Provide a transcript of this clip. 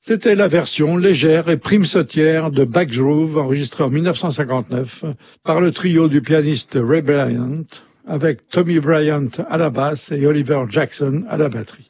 C'était la version légère et prime-sautière de Back Groove enregistrée en 1959 par le trio du pianiste Ray Bryant avec Tommy Bryant à la basse et Oliver Jackson à la batterie.